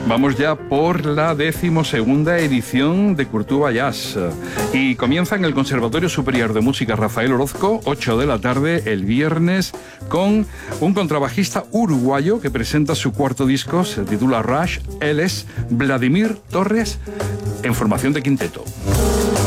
Vamos ya por la 12ª edición de Curtuba Jazz y comienza en el Conservatorio Superior de Música Rafael Orozco, 8 de la tarde el viernes, con un contrabajista uruguayo que presenta su cuarto disco, se titula Rush. Él es Vladimir Torres, en formación de quinteto.